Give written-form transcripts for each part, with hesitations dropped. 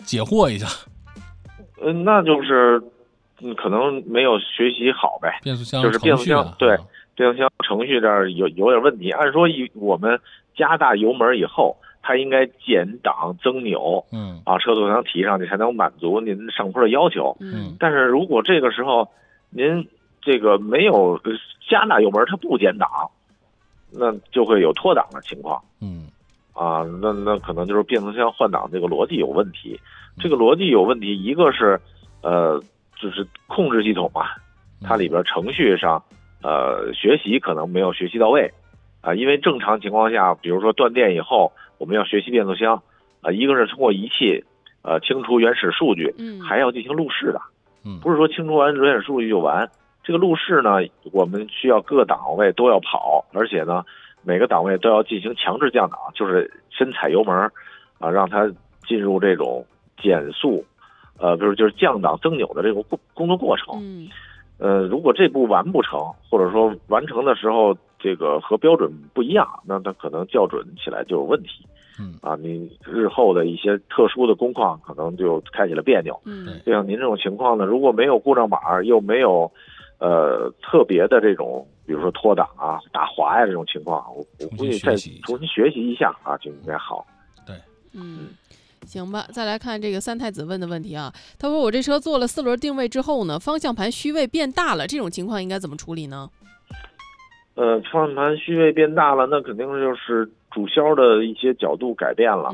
解惑一下。 那就是可能没有学习好呗， 变速箱就是变速箱对。变速箱程序这儿有点问题，按说我们加大油门以后，它应该减档增扭，车速才能提上去，才能满足您上坡的要求。但是如果这个时候您这个没有加大油门，它不减档，那就会有脱档的情况。那可能就是变速箱换挡这个逻辑有问题。这个逻辑有问题，一个是就是控制系统嘛，它里边程序上。学习可能没有学习到位，因为正常情况下，比如说断电以后，我们要学习变速箱，一个是通过仪器，清除原始数据，还要进行路试的，不是说清除完原始数据就完。这个路试呢，我们需要各个档位都要跑，而且呢，每个档位都要进行强制降档，就是深踩油门，让它进入这种减速，就是降档增扭的这个工作过程。如果这步完不成，或者说完成的时候这个和标准不一样，那它可能校准起来就有问题。你日后的一些特殊的工况可能就开起了别扭。就像您这种情况呢，如果没有故障码，又没有特别的这种，比如说脱档啊、打滑呀这种情况，我估计再重新学习一下就应该好。 对， 行吧，再来看这个三太子问的问题啊。他说我这车做了4轮定位之后呢，方向盘虚位变大了，这种情况应该怎么处理呢？ 方向盘虚位变大了，那肯定就是主销的一些角度改变了。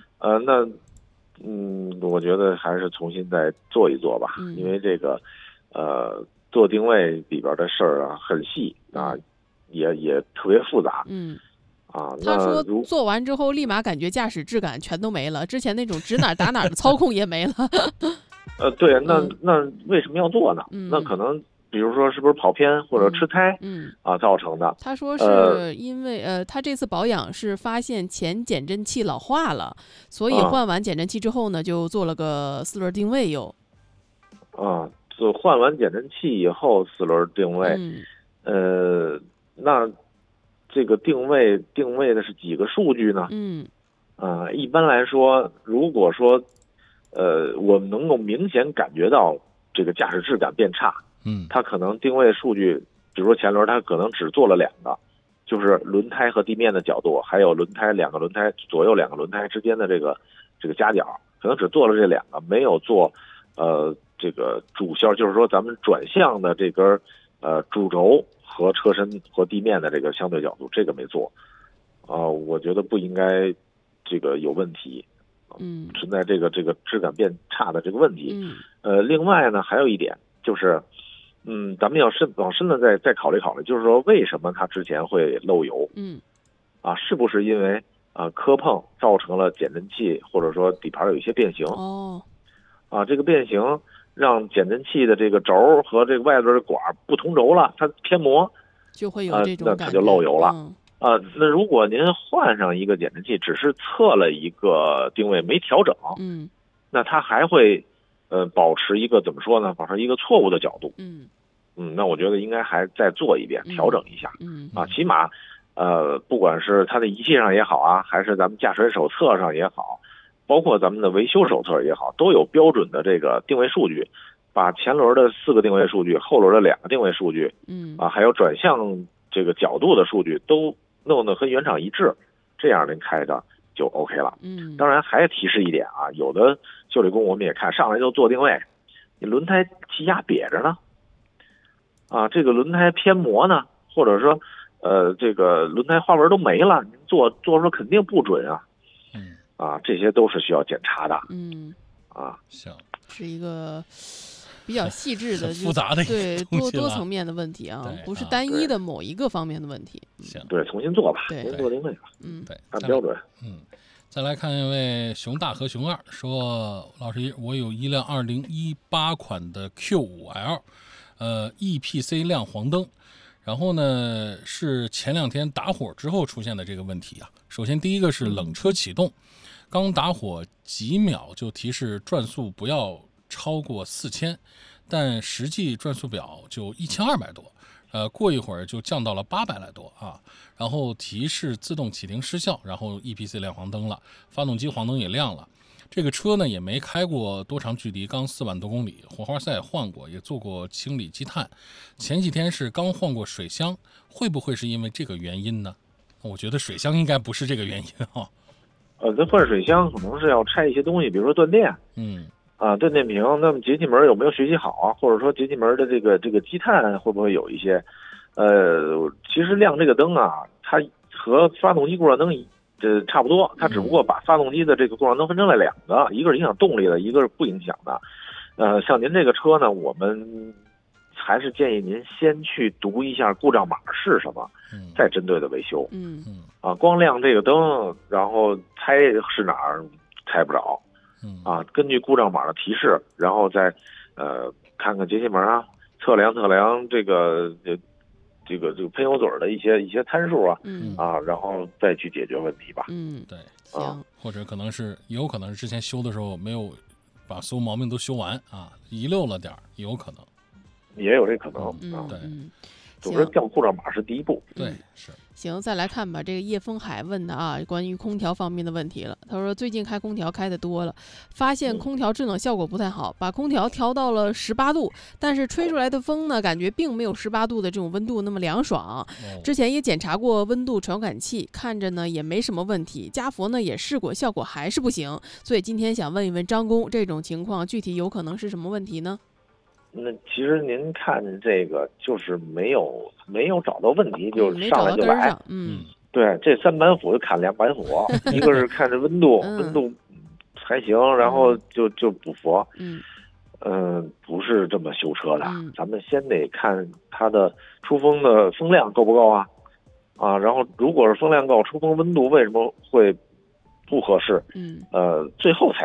我觉得还是重新再做一做吧，因为这个做定位里边的事儿很细也特别复杂。 他说做完之后立马感觉驾驶质感全都没了，之前那种指哪打哪的操控也没了。 对，那为什么要做呢？那可能比如说是不是跑偏或者吃胎造成的？ 他说是因为他这次保养是发现前减震器老化了，所以换完减震器之后呢，就做了个4轮定位又。 就换完减震器以后4轮定位，那这个定位的是几个数据呢？一般来说，如果说我们能够明显感觉到这个驾驶质感变差，它可能定位数据，比如说前轮它可能只做了2个，就是轮胎和地面的角度，还有2个轮胎左右2个轮胎之间的这个夹角，可能只做了这2个，没有做这个主销，就是说咱们转向的这根主轴和车身和地面的这个相对角度，这个没做，我觉得不应该这个有问题，存在这个质感变差的这个问题。另外呢，还有一点就是，咱们要往深的再考虑考虑，就是说为什么它之前会漏油？是不是因为磕碰造成了减震器或者说底盘有一些变形？这个变形让减震器的这个轴和这个外边的管不同轴了，它偏磨， 就会有这种感觉， 那它就漏油了。那如果您换上一个减震器，只是测了一个定位没调整，那它还会保持一个怎么说呢？保持一个错误的角度。那我觉得应该还再做一遍，调整一下。起码不管是它的仪器上也好还是咱们驾驶手册上也好，包括咱们的维修手册也好，都有标准的这个定位数据，把前轮的4个定位数据，后轮的2个定位数据，还有转向这个角度的数据都弄得和原厂一致，这样您开的就 OK 了。当然还提示一点有的修理工我们也看上来就做定位，你轮胎气压瘪着呢，这个轮胎偏磨呢，或者说这个轮胎花纹都没了，您做说肯定不准这些都是需要检查的。 行， 是一个比较细致的、 复杂的对多层面的问题不是单一的某一个方面的问题。 行， 对，重新做吧，重新做定位吧。 对， 按标准。 再来看一位熊大和熊二说，老师，我有一辆2018款的 Q5L，EPC 亮黄灯。然后呢，是前2天打火之后出现的这个问题首先第一个是冷车启动，刚打火几秒就提示转速不要超过4000，但实际转速表就1200多，过一会儿就降到了800来多然后提示自动启停失效，然后 EPC 亮黄灯了，发动机黄灯也亮了。 这个车呢也没开过多长距离，刚4万多公里，火花塞换过，也做过清理积碳。前几天是刚换过水箱，会不会是因为这个原因呢？我觉得水箱应该不是这个原因哈。 这换水箱可能是要拆一些东西，比如说断电，断电瓶，那么节气门有没有学习好啊？或者说节气门的这个积碳会不会有一些？其实亮这个灯啊，它和发动机故障灯差不多，它只不过把发动机的这个故障灯分成了2个，一个是影响动力的，一个是不影响的。像您这个车呢，我们还是建议您先去读一下故障码是什么，再针对的维修。光亮这个灯，然后猜是哪儿猜不着。根据故障码的提示，然后再看看节气门啊，测量这个喷油嘴的一些参数啊，然后再去解决问题吧。 对，行，或者有可能是之前修的时候没有把所有毛病都修完啊，遗漏了点，有可能， 也有这可能。 对， 总之调故障码是第一步。 对，是。 行，再来看吧。这个叶风海问的啊，关于空调方面的问题了。他说最近开空调开的多了，发现空调制冷效果不太好，把空调调到了18度，但是吹出来的风呢，感觉并没有18度的这种温度那么凉爽。之前也检查过温度传感器，看着呢也没什么问题。家佛呢也试过，效果还是不行。所以今天想问一问张工，这种情况具体有可能是什么问题呢？ 那其实您看这个就是没有找到问题，就上来就来。对，这3板斧就砍2板斧，一个是看这温度还行，然后就补佛。不是这么修车的，咱们先得看它的出风的风量够不够啊，然后如果是风量够，出风温度为什么会不合适？最后才